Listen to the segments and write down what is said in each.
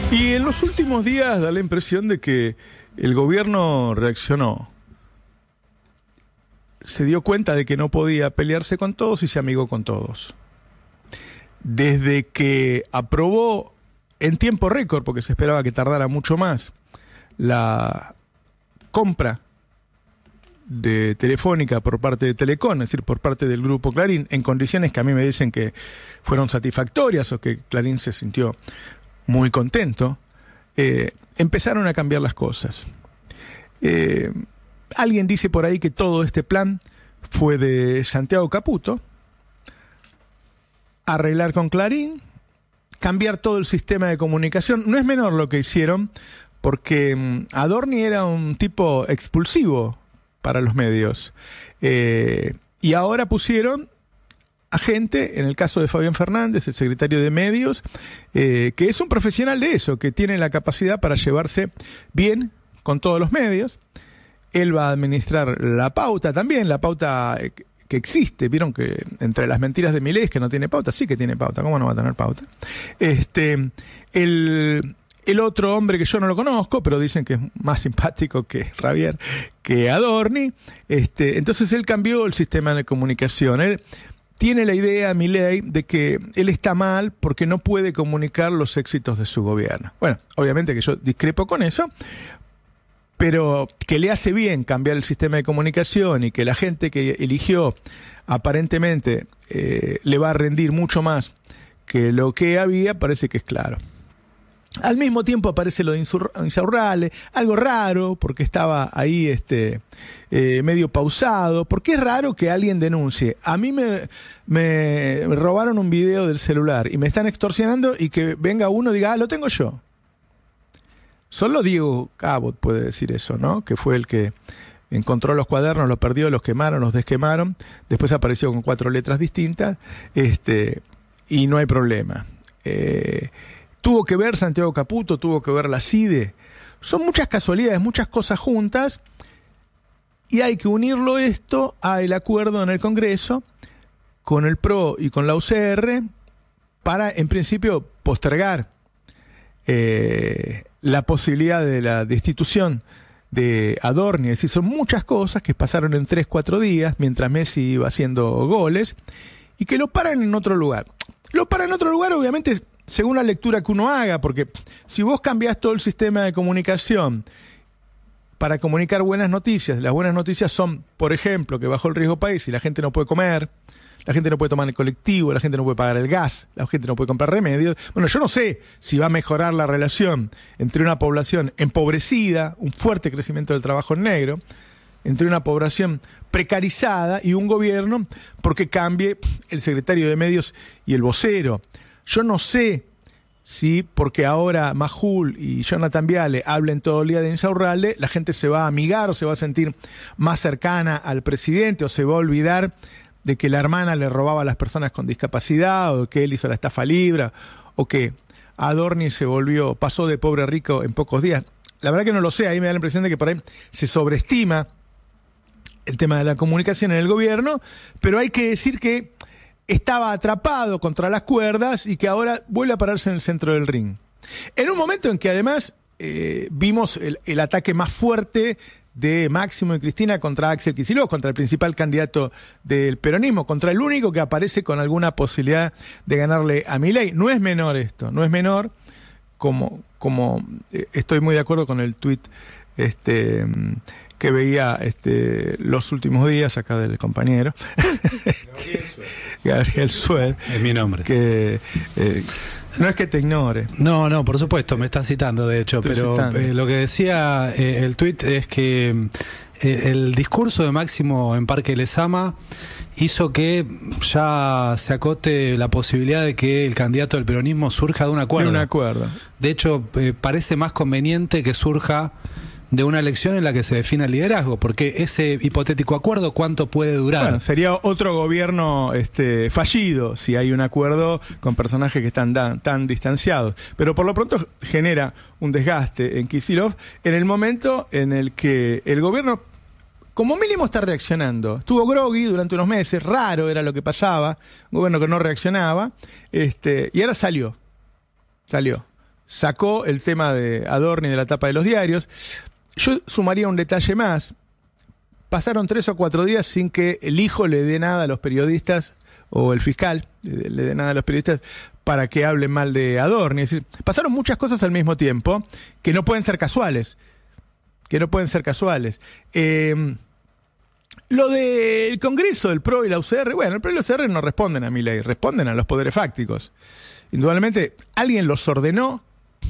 Y en los últimos días da la impresión de que el gobierno reaccionó. Se dio cuenta de que no podía pelearse con todos y se amigó con todos. Desde que aprobó en tiempo récord, porque se esperaba que tardara mucho más, la compra de Telefónica por parte de Telecom, es decir, por parte del Grupo Clarín, en condiciones que a mí me dicen que fueron satisfactorias o que Clarín se sintió muy contento, empezaron a cambiar las cosas. Alguien dice por ahí que todo este plan fue de Santiago Caputo, arreglar con Clarín, cambiar todo el sistema de comunicación. No es menor lo que hicieron, porque Adorni era un tipo expulsivo para los medios. Y ahora pusieron a gente, en el caso de Fabián Fernández, el secretario de Medios, que es un profesional de eso, que tiene la capacidad para llevarse bien con todos los medios. Él va a administrar la pauta también, la pauta que existe. Vieron que entre las mentiras de Milei es que no tiene pauta. Sí que tiene pauta, ¿cómo no va a tener pauta? El otro hombre que yo no lo conozco, pero dicen que es más simpático que Javier, que Adorni, entonces él cambió el sistema de comunicación. Él tiene la idea, Milei, de que él está mal porque no puede comunicar los éxitos de su gobierno. Bueno, obviamente que yo discrepo con eso, pero que le hace bien cambiar el sistema de comunicación y que la gente que eligió aparentemente le va a rendir mucho más que lo que había, parece que es claro. Al mismo tiempo aparece lo de Insaurralde, algo raro, porque estaba ahí medio pausado, porque es raro que alguien denuncie. A mí me robaron un video del celular y me están extorsionando y que venga uno y diga, lo tengo yo. Solo Diego Cabot puede decir eso, ¿no? Que fue el que encontró los cuadernos, los perdió, los quemaron, los desquemaron, después apareció con 4 letras distintas, y no hay problema. Tuvo que ver Santiago Caputo, tuvo que ver la CIDE. Son muchas casualidades, muchas cosas juntas, y hay que unirlo esto al acuerdo en el Congreso con el PRO y con la UCR para, en principio, postergar la posibilidad de la destitución de Adorni. Es decir, son muchas cosas que pasaron en 3-4 días mientras Messi iba haciendo goles y que lo paran en otro lugar. Lo paran en otro lugar, obviamente, según la lectura que uno haga, porque si vos cambiás todo el sistema de comunicación para comunicar buenas noticias, las buenas noticias son, por ejemplo, que bajó el riesgo país y la gente no puede comer, la gente no puede tomar el colectivo, la gente no puede pagar el gas, la gente no puede comprar remedios. Bueno, yo no sé si va a mejorar la relación entre una población empobrecida, un fuerte crecimiento del trabajo en negro, entre una población precarizada y un gobierno porque cambie el secretario de Medios y el vocero. Yo no sé si porque ahora Majul y Jonathan Viale hablen todo el día de Insaurralde, la gente se va a amigar o se va a sentir más cercana al presidente o se va a olvidar de que la hermana le robaba a las personas con discapacidad o que él hizo la estafa libre o que Adorni pasó de pobre a rico en pocos días. La verdad que no lo sé, ahí me da la impresión de que por ahí se sobreestima el tema de la comunicación en el gobierno, pero hay que decir que estaba atrapado contra las cuerdas y que ahora vuelve a pararse en el centro del ring. En un momento en que además vimos el ataque más fuerte de Máximo y Cristina contra Axel Kicillof, contra el principal candidato del peronismo, contra el único que aparece con alguna posibilidad de ganarle a Milei. No es menor esto, no es menor, como estoy muy de acuerdo con el tuit que veía los últimos días acá del compañero Gabriel Sued. Es mi nombre. Que no es que te ignore. No, por supuesto, me está citando de hecho, pero lo que decía el tuit es que el discurso de Máximo en Parque Lezama hizo que ya se acote la posibilidad de que el candidato del peronismo surja de un acuerdo. De hecho, parece más conveniente que surja de una elección en la que se defina el liderazgo, porque ese hipotético acuerdo, ¿cuánto puede durar? Bueno, sería otro gobierno fallido si hay un acuerdo con personajes que están tan distanciados. Pero por lo pronto genera un desgaste en Kicillof en el momento en el que el gobierno, como mínimo, está reaccionando. Estuvo groggy durante unos meses, raro era lo que pasaba, un gobierno que no reaccionaba, y ahora salió. sacó el tema de Adorni de la tapa de los diarios. Yo sumaría un detalle más. Pasaron 3 o 4 días sin que el hijo le dé nada a los periodistas, o el fiscal le dé nada a los periodistas para que hablen mal de Adorni. Es decir, pasaron muchas cosas al mismo tiempo que no pueden ser casuales. Lo del Congreso, el PRO y la UCR, bueno, el PRO y la UCR no responden a Milei, responden a los poderes fácticos. Indudablemente, alguien los ordenó.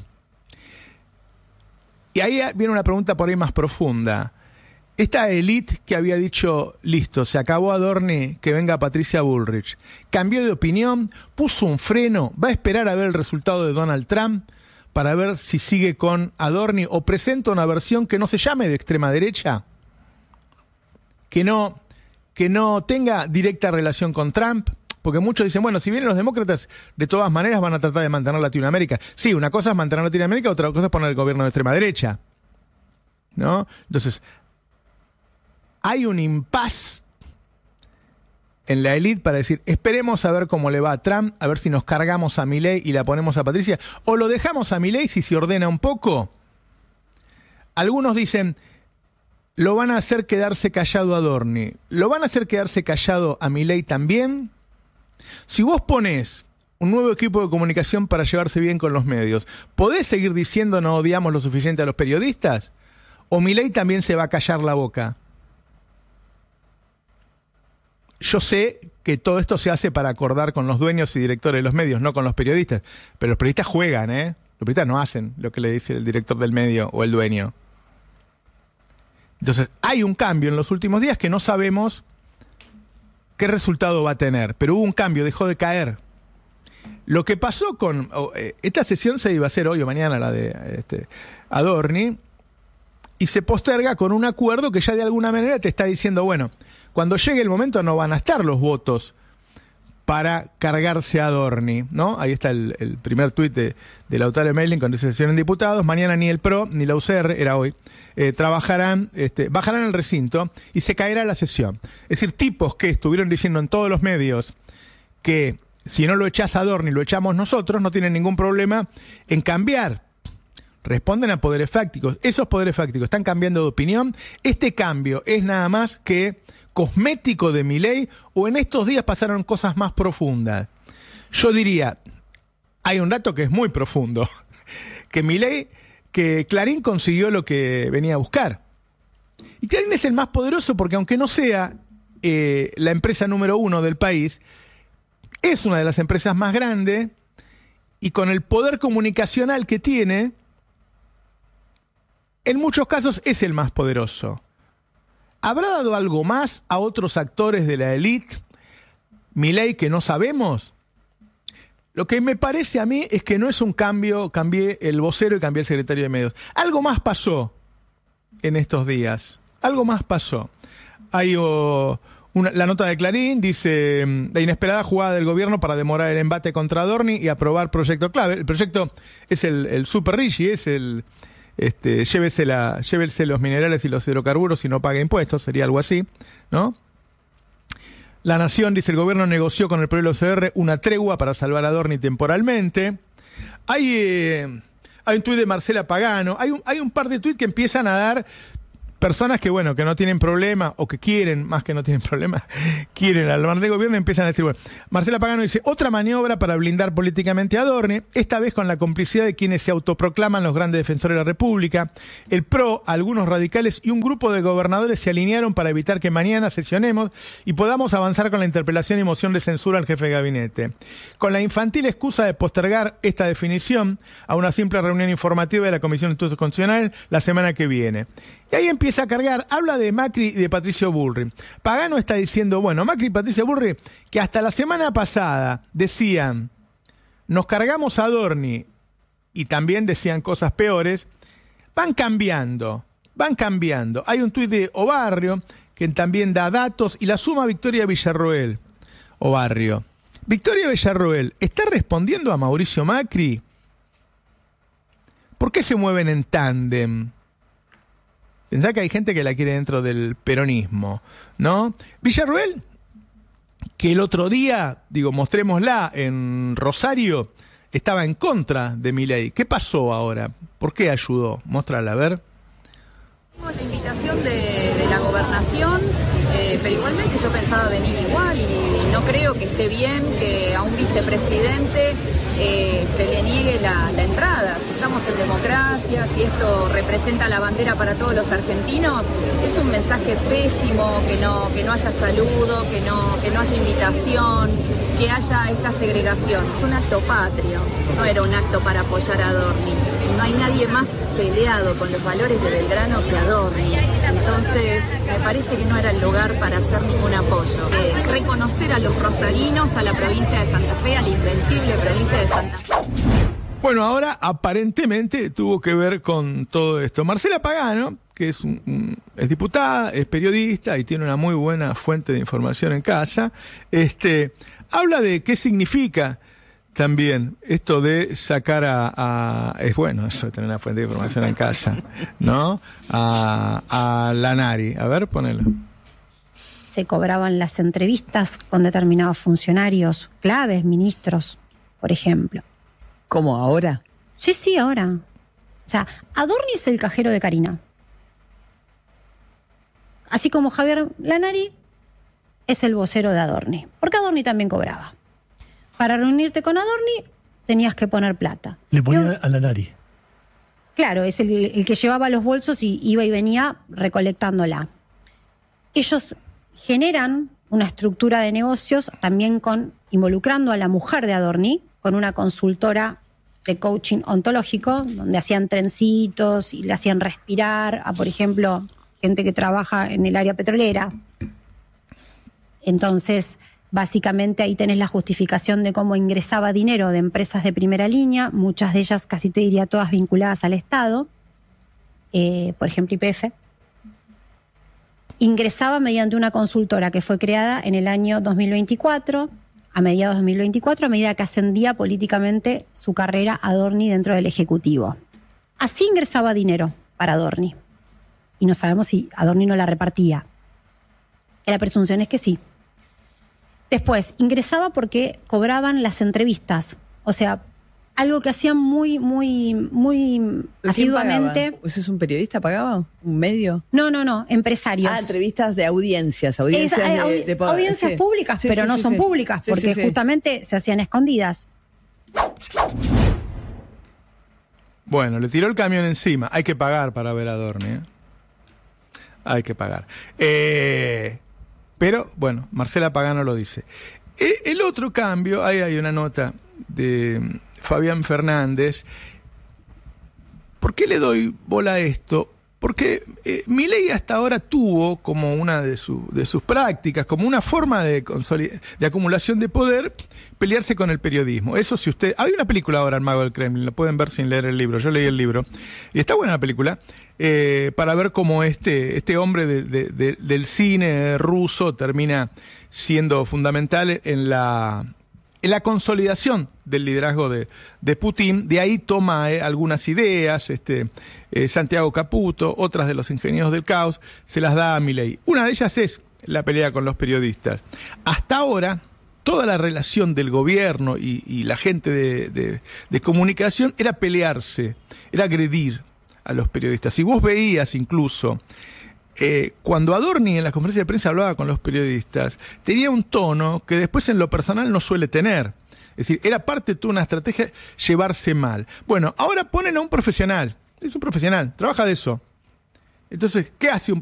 Y ahí viene una pregunta por ahí más profunda. Esta élite que había dicho, listo, se acabó Adorni, que venga Patricia Bullrich, cambió de opinión, puso un freno, va a esperar a ver el resultado de Donald Trump para ver si sigue con Adorni o presenta una versión que no se llame de extrema derecha, que no tenga directa relación con Trump, porque muchos dicen, bueno, si vienen los demócratas, de todas maneras van a tratar de mantener Latinoamérica. Sí, una cosa es mantener Latinoamérica, otra cosa es poner el gobierno de extrema derecha, ¿no? Entonces, hay un impas en la élite para decir, esperemos a ver cómo le va a Trump, a ver si nos cargamos a Milei y la ponemos a Patricia, o lo dejamos a Milei si se ordena un poco. Algunos dicen, lo van a hacer quedarse callado a Adorni, lo van a hacer quedarse callado a Milei también. Si vos ponés un nuevo equipo de comunicación para llevarse bien con los medios, ¿podés seguir diciendo no odiamos lo suficiente a los periodistas? ¿O Milei también se va a callar la boca? Yo sé que todo esto se hace para acordar con los dueños y directores de los medios, no con los periodistas. Pero los periodistas juegan, ¿eh? Los periodistas no hacen lo que le dice el director del medio o el dueño. Entonces, hay un cambio en los últimos días que no sabemos qué resultado va a tener. Pero hubo un cambio, dejó de caer. Lo que pasó con... esta sesión se iba a hacer hoy o mañana, la de Adorni, y se posterga con un acuerdo que ya de alguna manera te está diciendo, bueno, cuando llegue el momento no van a estar los votos para cargarse a Adorni, ¿no? Ahí está el primer tuit de Lautaro Melling con sesión en diputados. Mañana ni el PRO ni la UCR, era hoy, bajarán al recinto y se caerá la sesión. Es decir, tipos que estuvieron diciendo en todos los medios que si no lo echás a Adorni, lo echamos nosotros, no tienen ningún problema en cambiar. Responden a poderes fácticos. Esos poderes fácticos están cambiando de opinión. Este cambio es nada más que cosmético de Milei, o en estos días pasaron cosas más profundas. Yo diría, hay un dato que es muy profundo, que Clarín consiguió lo que venía a buscar. Y Clarín es el más poderoso porque aunque no sea la empresa número 1 del país, es una de las empresas más grandes y con el poder comunicacional que tiene, en muchos casos es el más poderoso. ¿Habrá dado algo más a otros actores de la élite, Milei, que no sabemos? Lo que me parece a mí es que no es un cambio, cambié el vocero y cambié el secretario de medios. Algo más pasó en estos días. Algo más pasó. Hay la nota de Clarín dice, la inesperada jugada del gobierno para demorar el embate contra Adorni y aprobar proyecto clave. El proyecto es el Super Rigi, es el... llévese los minerales y los hidrocarburos y no pague impuestos, sería algo así, ¿no? La Nación dice, el gobierno negoció con el PRO y la UCR una tregua para salvar a Adorni temporalmente. Hay un tuit de Marcela Pagano, hay un par de tuits que empiezan a dar personas que, bueno, que no tienen problema o que quieren, más que no tienen problema, quieren al mar de gobierno y empiezan a decir, bueno, Marcela Pagano dice, otra maniobra para blindar políticamente a Adorni, esta vez con la complicidad de quienes se autoproclaman los grandes defensores de la República. El PRO, algunos radicales y un grupo de gobernadores se alinearon para evitar que mañana sesionemos y podamos avanzar con la interpelación y moción de censura al jefe de gabinete. Con la infantil excusa de postergar esta definición a una simple reunión informativa de la Comisión de Estudios Constitucionales la semana que viene. Y ahí empieza a cargar, habla de Macri y de Patricio Bullrich. Pagano está diciendo, bueno, Macri y Patricio Bullrich, que hasta la semana pasada decían, nos cargamos a Adorni, y también decían cosas peores, van cambiando. Hay un tuit de Obarrio, que también da datos, y la suma Victoria Villarroel. Obarrio. Victoria Villarroel, ¿está respondiendo a Mauricio Macri? ¿Por qué se mueven en tándem? Pensá que hay gente que la quiere dentro del peronismo, ¿no? Villarroel, que el otro día, mostrémosla en Rosario, estaba en contra de Milei. ¿Qué pasó ahora? ¿Por qué ayudó? Móstrala, a ver. La invitación de la gobernación, pero igualmente yo pensaba venir igual y no creo que esté bien que a un vicepresidente se le niegue la entrada. Si estamos en democracia, si esto representa la bandera para todos los argentinos, es un mensaje pésimo que no haya saludo, que no haya invitación, que haya esta segregación. Es un acto patrio, no era un acto para apoyar a Adorni. No hay nadie más peleado con los valores de Belgrano que Adorni. Entonces, me parece que no era el lugar para hacer ningún apoyo. Reconocer a los rosarinos, a la provincia de Santa Fe, a la invencible provincia de Santa Fe. Bueno, ahora aparentemente tuvo que ver con todo esto. Marcela Pagano, que es diputada, es periodista y tiene una muy buena fuente de información en casa, habla de qué significa también esto de sacar es bueno eso de tener una fuente de información en casa, ¿no? A Lanari. A ver, ponelo. Se cobraban las entrevistas con determinados funcionarios claves, ministros, por ejemplo. ¿Cómo, ahora? Sí, ahora. O sea, Adorni es el cajero de Karina. Así como Javier Lanari es el vocero de Adorni. Porque Adorni también cobraba. Para reunirte con Adorni tenías que poner plata. Le ponía a Lanari. Claro, es el que llevaba los bolsos y iba y venía recolectándola. Ellos generan una estructura de negocios también involucrando a la mujer de Adorni con una consultora de coaching ontológico, donde hacían trencitos y le hacían respirar a, por ejemplo, gente que trabaja en el área petrolera. Entonces, básicamente ahí tenés la justificación de cómo ingresaba dinero de empresas de primera línea, muchas de ellas, casi te diría todas vinculadas al Estado, por ejemplo YPF. Ingresaba mediante una consultora que fue creada en el año 2024, a mediados de 2024, a medida que ascendía políticamente su carrera Adorni dentro del Ejecutivo. Así ingresaba dinero para Adorni. Y no sabemos si Adorni no la repartía. La presunción es que sí. Después, ingresaba porque cobraban las entrevistas. O sea, algo que hacían muy asiduamente. ¿Eso es un periodista? ¿Pagaba? ¿Un medio? No, empresarios. Entrevistas de audiencias. Audiencias públicas, pero no son públicas, porque justamente se hacían escondidas. Bueno, le tiró el camión encima. Hay que pagar para ver a Adorni, ¿eh? Hay que pagar. Pero, bueno, Marcela Pagano lo dice. El otro cambio, ahí hay una nota de Fabián Fernández. ¿Por qué le doy bola a esto? Porque Milei hasta ahora tuvo como una de sus prácticas, como una forma de acumulación de poder, pelearse con el periodismo. Eso si usted... Hay una película ahora, El Mago del Kremlin, lo pueden ver sin leer el libro. Yo leí el libro. Y está buena la película, para ver cómo este hombre del cine ruso termina siendo fundamental en la consolidación del liderazgo de Putin. De ahí toma algunas ideas, Santiago Caputo, otras de los ingenieros del caos, se las da a Milei. Una de ellas es la pelea con los periodistas. Hasta ahora, toda la relación del gobierno y la gente de comunicación era pelearse, era agredir a los periodistas. Si vos veías incluso... cuando Adorni en las conferencias de prensa hablaba con los periodistas, tenía un tono que después en lo personal no suele tener. Es decir, era parte de una estrategia llevarse mal. Bueno, ahora ponen a un profesional. Es un profesional, trabaja de eso. Entonces, ¿qué hace un